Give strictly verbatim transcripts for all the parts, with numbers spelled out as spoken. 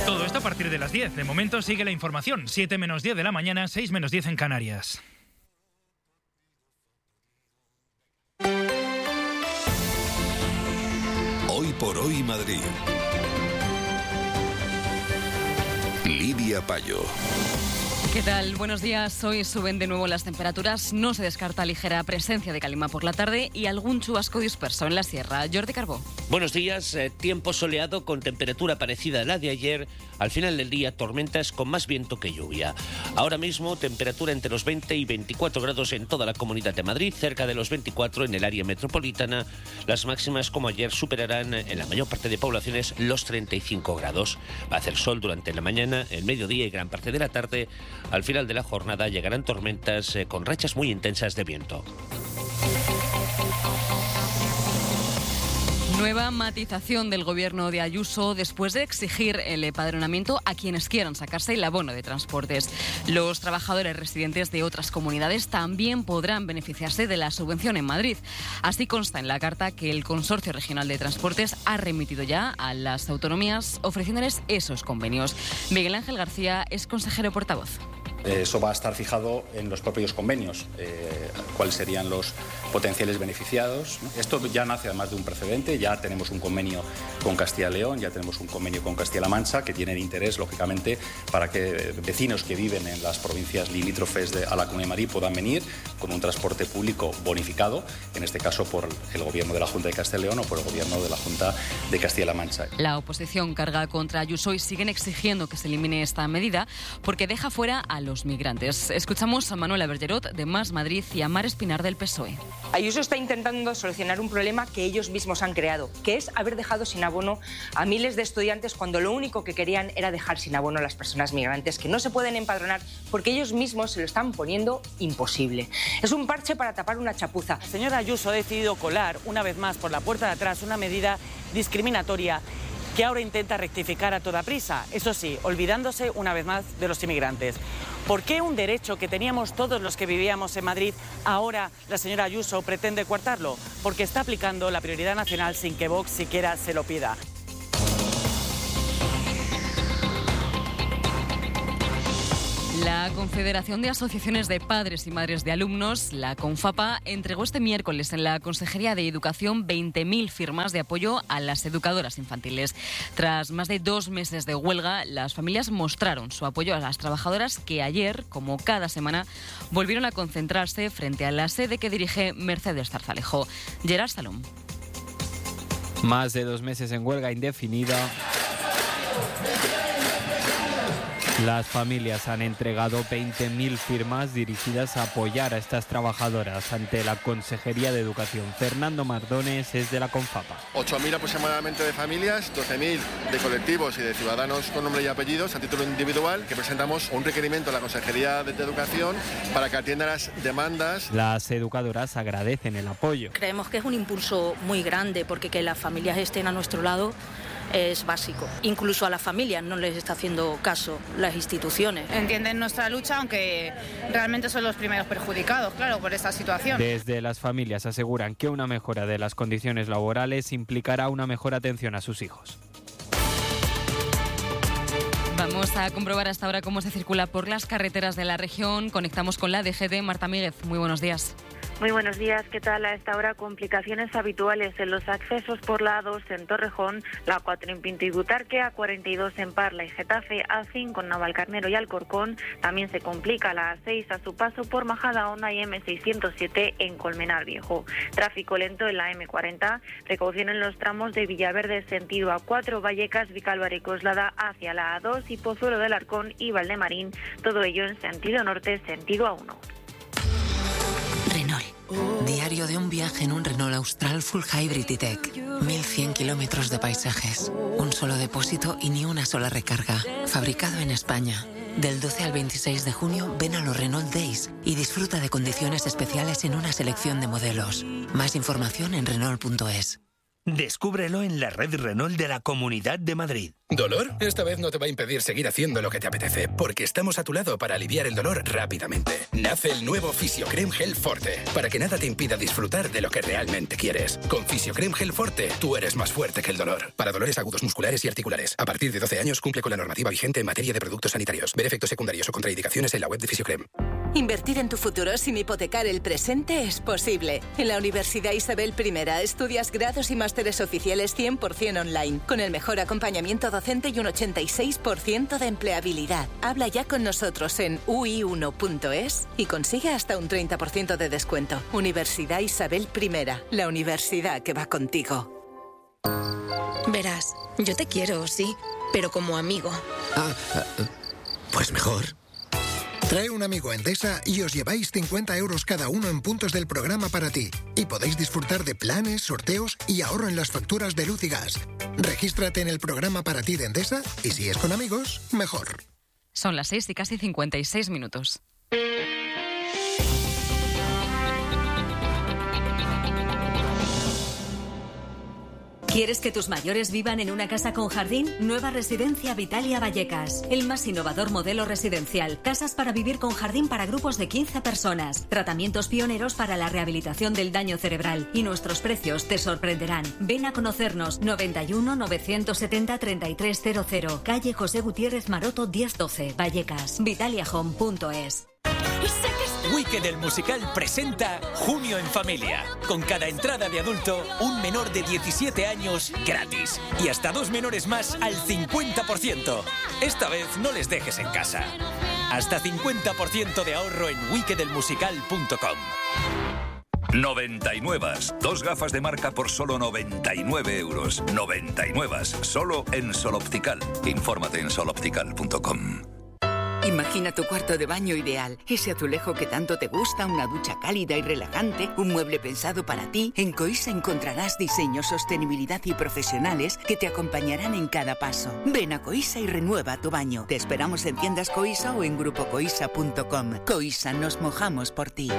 Todo esto a partir de las diez. De momento sigue la información. siete menos diez de la mañana, seis menos diez en Canarias. Hoy por hoy Madrid. Lidia Payo. ¿Qué tal? Buenos días. Hoy suben de nuevo las temperaturas. No se descarta ligera presencia de calima por la tarde y algún chubasco disperso en la sierra. Jordi Carbó. Buenos días. Eh, tiempo soleado con temperatura parecida a la de ayer. Al final del día, tormentas con más viento que lluvia. Ahora mismo, temperatura entre los veinte y veinticuatro grados en toda la Comunidad de Madrid, cerca de los veinticuatro en el área metropolitana. Las máximas, como ayer, superarán en la mayor parte de poblaciones los treinta y cinco grados. Va a hacer sol durante la mañana, el mediodía y gran parte de la tarde. Al final de la jornada llegarán tormentas eh, con rachas muy intensas de viento. Nueva matización del gobierno de Ayuso después de exigir el empadronamiento a quienes quieran sacarse el abono de transportes. Los trabajadores residentes de otras comunidades también podrán beneficiarse de la subvención en Madrid. Así consta en la carta que el Consorcio Regional de Transportes ha remitido ya a las autonomías ofreciéndoles esos convenios. Miguel Ángel García es consejero portavoz. Eso va a estar fijado en los propios convenios, eh, cuáles serían los potenciales beneficiados, ¿no? Esto ya nace además de un precedente, ya tenemos un convenio con Castilla y León, ya tenemos un convenio con Castilla-La Mancha, que tienen interés, lógicamente, para que vecinos que viven en las provincias limítrofes de, a la Comunidad de Madrid puedan venir con un transporte público bonificado, en este caso por el gobierno de la Junta de Castilla y León o por el gobierno de la Junta de Castilla-La Mancha. La oposición carga contra Ayuso y siguen exigiendo que se elimine esta medida porque deja fuera a los migrantes. Escuchamos a Manuela Bergerot de Más Madrid y a Mar Espinar del P S O E. Ayuso está intentando solucionar un problema que ellos mismos han creado, que es haber dejado sin abono a miles de estudiantes cuando lo único que querían era dejar sin abono a las personas migrantes que no se pueden empadronar porque ellos mismos se lo están poniendo imposible. Es un parche para tapar una chapuza. La señora Ayuso ha decidido colar una vez más por la puerta de atrás una medida discriminatoria que ahora intenta rectificar a toda prisa, eso sí, olvidándose una vez más de los inmigrantes. ¿Por qué un derecho que teníamos todos los que vivíamos en Madrid, ahora la señora Ayuso pretende coartarlo? Porque está aplicando la prioridad nacional sin que Vox siquiera se lo pida. La Confederación de Asociaciones de Padres y Madres de Alumnos, la CONFAPA, entregó este miércoles en la Consejería de Educación veinte mil firmas de apoyo a las educadoras infantiles. Tras más de dos meses de huelga, las familias mostraron su apoyo a las trabajadoras que ayer, como cada semana, volvieron a concentrarse frente a la sede que dirige Mercedes Zarzalejo. Gerard Salom. Más de dos meses en huelga indefinida. Las familias han entregado veinte mil firmas dirigidas a apoyar a estas trabajadoras ante la Consejería de Educación. Fernando Mardones es de la CONFAPA. ocho mil aproximadamente de familias, doce mil de colectivos y de ciudadanos con nombre y apellidos a título individual que presentamos un requerimiento a la Consejería de Educación para que atienda las demandas. Las educadoras agradecen el apoyo. Creemos que es un impulso muy grande porque que las familias estén a nuestro lado es básico. Incluso a las familias no les está haciendo caso las instituciones. Entienden nuestra lucha, aunque realmente son los primeros perjudicados, claro, por esta situación. Desde las familias aseguran que una mejora de las condiciones laborales implicará una mejor atención a sus hijos. Vamos a comprobar hasta ahora cómo se circula por las carreteras de la región. Conectamos con la D G T. Marta Míguez, muy buenos días. Muy buenos días, ¿qué tal? A esta hora complicaciones habituales en los accesos por la A dos en Torrejón, la cuatro en Pinto y Butarque, A cuarenta y dos en Parla y Getafe, A cinco en Navalcarnero y Alcorcón. También se complica la A seis a su paso por Majadahonda y M seiscientos siete en Colmenar Viejo. Tráfico lento en la M cuarenta, precaución en los tramos de Villaverde sentido A cuatro, Vallecas, Vicálvaro y Coslada hacia la A dos y Pozuelo del Arcón y Valdemarín, todo ello en sentido norte, sentido A uno. Renault. Diario de un viaje en un Renault Austral Full Hybrid E-Tech. mil cien kilómetros de paisajes. Un solo depósito y ni una sola recarga. Fabricado en España. Del doce al veintiséis de junio ven a los Renault Days y disfruta de condiciones especiales en una selección de modelos. Más información en Renault punto es. Descúbrelo en la red Renault de la Comunidad de Madrid. ¿Dolor? Esta vez no te va a impedir seguir haciendo lo que te apetece, porque estamos a tu lado para aliviar el dolor rápidamente. Nace el nuevo Fisiocrem Gel Forte, para que nada te impida disfrutar de lo que realmente quieres. Con Fisiocrem Gel Forte, tú eres más fuerte que el dolor. Para dolores agudos musculares y articulares. A partir de doce años cumple con la normativa vigente en materia de productos sanitarios. Ver efectos secundarios o contraindicaciones en la web de Fisiocrem. Invertir en tu futuro sin hipotecar el presente es posible. En la Universidad Isabel I estudias grados y másteres oficiales cien por ciento online, con el mejor acompañamiento docente y un ochenta y seis por ciento de empleabilidad. Habla ya con nosotros en u i uno punto es y consigue hasta un treinta por ciento de descuento. Universidad Isabel I, la universidad que va contigo. Verás, yo te quiero, sí, pero como amigo. Ah, pues mejor. Trae un amigo a Endesa y os lleváis cincuenta euros cada uno en puntos del programa para ti. Y podéis disfrutar de planes, sorteos y ahorro en las facturas de luz y gas. Regístrate en el programa para ti de Endesa y si es con amigos, mejor. Son las seis y casi cincuenta y seis minutos. ¿Quieres que tus mayores vivan en una casa con jardín? Nueva Residencia Vitalia Vallecas. El más innovador modelo residencial. Casas para vivir con jardín para grupos de quince personas. Tratamientos pioneros para la rehabilitación del daño cerebral. Y nuestros precios te sorprenderán. Ven a conocernos. noventa y uno, novecientos setenta, treinta y tres cero cero. Calle José Gutiérrez Maroto diez doce. Vallecas. vitaliahome punto es. Wicked el musical presenta Junio en Familia. Con cada entrada de adulto, un menor de diecisiete años gratis. Y hasta dos menores más al cincuenta por ciento. Esta vez no les dejes en casa. Hasta cincuenta por ciento de ahorro en wicked el musical punto com. noventa y nueve. Dos gafas de marca por solo noventa y nueve euros. noventa y nueve. Solo en Sol Optical. Infórmate en sol optical punto com. Imagina tu cuarto de baño ideal, ese azulejo que tanto te gusta, una ducha cálida y relajante, un mueble pensado para ti. En Coisa encontrarás diseños, sostenibilidad y profesionales que te acompañarán en cada paso. Ven a Coisa y renueva tu baño. Te esperamos en tiendas Coisa o en grupo coisa punto com. Coisa, nos mojamos por ti.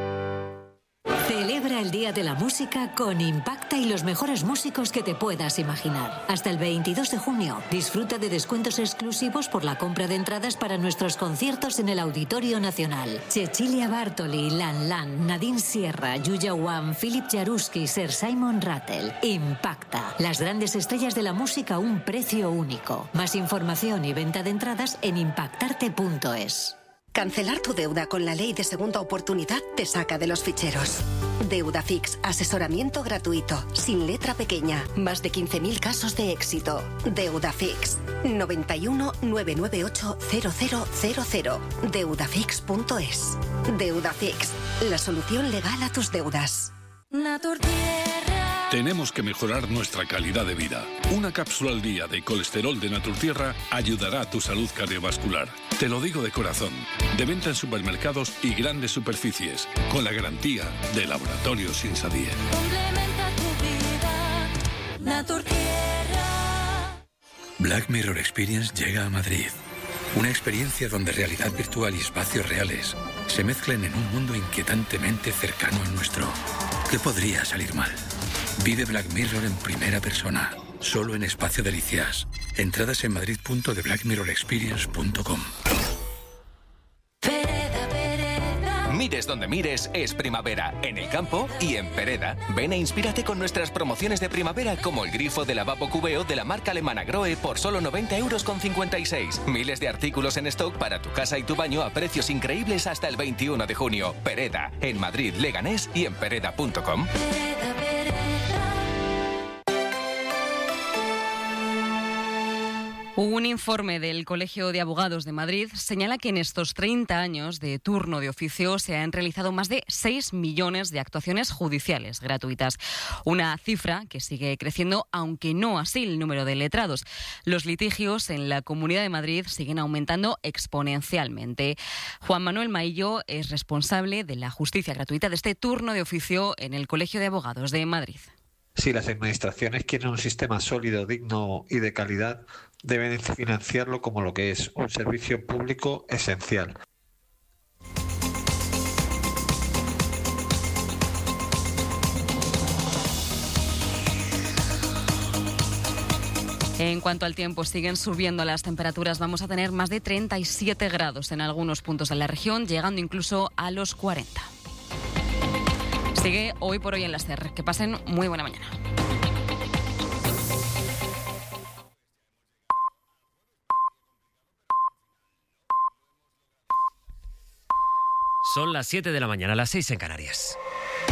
Celebra el Día de la Música con Impacta y los mejores músicos que te puedas imaginar. Hasta el veintidós de junio, disfruta de descuentos exclusivos por la compra de entradas para nuestros conciertos en el Auditorio Nacional. Cecilia Bartoli, Lan Lan, Nadine Sierra, Yuya Wang, Philip Jaruski, Sir Simon Rattle. Impacta. Las grandes estrellas de la música a un precio único. Más información y venta de entradas en impactarte punto es. Cancelar tu deuda con la ley de segunda oportunidad te saca de los ficheros. DeudaFix, asesoramiento gratuito, sin letra pequeña, más de quince mil casos de éxito. DeudaFix, noventa y uno, novecientos noventa y ocho, cero cero cero cero. deudafix punto es. DeudaFix, la solución legal a tus deudas. Tenemos que mejorar nuestra calidad de vida. Una cápsula al día de colesterol de Naturtierra ayudará a tu salud cardiovascular. Te lo digo de corazón. De venta en supermercados y grandes superficies, con la garantía de Laboratorios Insadier. Complementa tu vida, Naturtierra. Black Mirror Experience llega a Madrid. Una experiencia donde realidad virtual y espacios reales se mezclan en un mundo inquietantemente cercano al nuestro. ¿Qué podría salir mal? Vive Black Mirror en primera persona, solo en Espacio Delicias. Entradas en madrid punto de black mirror experience punto com. Mires donde mires, es primavera, en el campo y en Pereda. Ven e inspírate con nuestras promociones de primavera, como el grifo de lavabo Cubeo de la marca alemana Grohe por solo noventa euros con cincuenta y seis. Miles de artículos en stock para tu casa y tu baño a precios increíbles hasta el veintiuno de junio. Pereda, en Madrid, Leganés y en pereda punto com. Un informe del Colegio de Abogados de Madrid señala que en estos treinta años de turno de oficio se han realizado más de seis millones de actuaciones judiciales gratuitas. Una cifra que sigue creciendo, aunque no así el número de letrados. Los litigios en la Comunidad de Madrid siguen aumentando exponencialmente. Juan Manuel Maillo es responsable de la justicia gratuita de este turno de oficio en el Colegio de Abogados de Madrid. Si las administraciones quieren un sistema sólido, digno y de calidad, deben financiarlo como lo que es, un servicio público esencial. En cuanto al tiempo, siguen subiendo las temperaturas. Vamos a tener más de treinta y siete grados en algunos puntos de la región, llegando incluso a los cuarenta. Sigue Hoy por Hoy en la SER. Que pasen muy buena mañana. Son las siete de la mañana, las seis en Canarias.